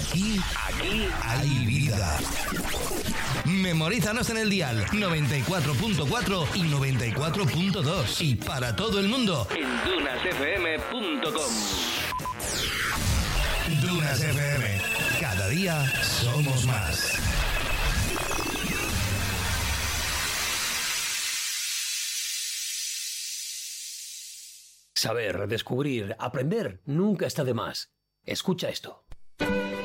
Aquí hay vida. Memorízanos en el dial 94.4 y 94.2 y para todo el mundo en dunasfm.com. Dunas FM. Cada día somos más. Saber, descubrir, aprender, nunca está de más. Escucha esto.